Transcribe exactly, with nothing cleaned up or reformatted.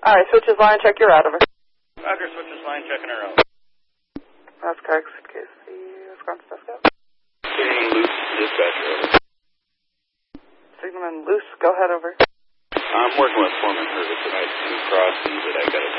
All right, switches line check, you're out, over. Roger, switches line checking her out. That's correct, K C, Wisconsin, Tesco. Signalman Loose, dispatcher, over. Signalman Loose, go ahead, over. I'm working with Foreman Curtis tonight, two crossings that I got to